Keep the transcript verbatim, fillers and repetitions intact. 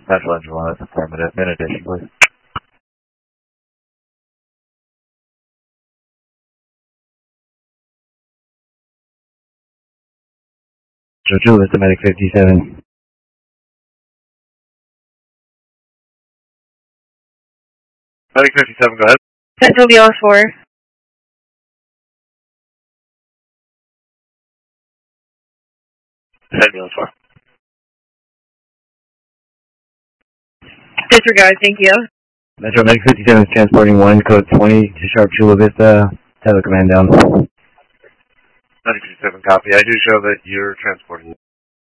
Central Engine one, that's affirmative. In addition, please. Chula Vista Medic fifty-seven. Medic fifty-seven, go ahead. Central B L four. Central B L four. Disregard, thank you. Metro Medic fifty-seven is transporting one code twenty to Sharp Chula Vista. Tele command down. Medic fifty-seven, copy. I do show that you're transporting